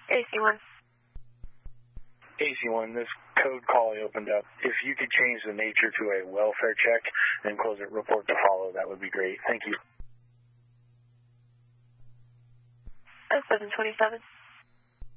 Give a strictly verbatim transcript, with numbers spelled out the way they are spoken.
A C one. A C one, this code call I opened up. If you could change the nature to a welfare check and close it, report to follow, that would be great. Thank you. seven twenty-seven.